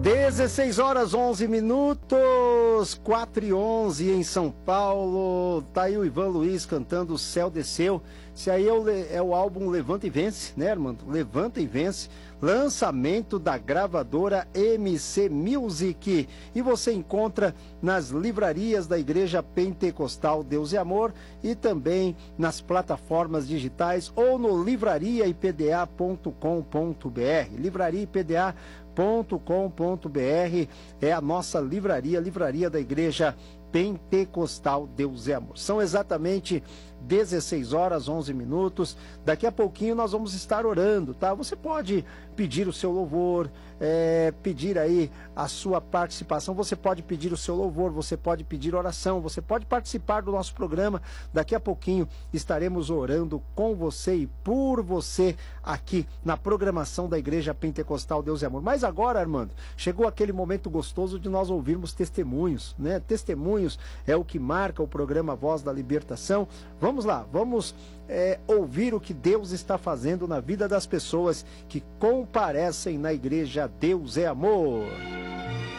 16 horas 11 minutos, 4h11 em São Paulo. Tá aí o Ivan Luiz cantando O Céu Desceu. Esse aí é o álbum Levanta e Vence, né, Armando? Levanta e Vence, lançamento da gravadora MC Music. E você encontra nas livrarias da Igreja Pentecostal Deus e Amor e também nas plataformas digitais ou no livrariaipda.com.br. livrariaipda.com.br é a nossa livraria da Igreja Pentecostal Deus e Amor. São exatamente 16 horas 11 minutos. Daqui a pouquinho nós vamos estar orando, tá? Você pode pedir o seu louvor, pedir aí a sua participação, você pode pedir o seu louvor, você pode pedir oração, você pode participar do nosso programa. Daqui a pouquinho estaremos orando com você e por você aqui na programação da Igreja Pentecostal Deus e Amor. Mas agora, Armando, chegou aquele momento gostoso de nós ouvirmos testemunhos, né? Testemunhos é o que marca o programa Voz da Libertação. Vamos lá, vamos ouvir o que Deus está fazendo na vida das pessoas que comparecem na Igreja Deus é Amor.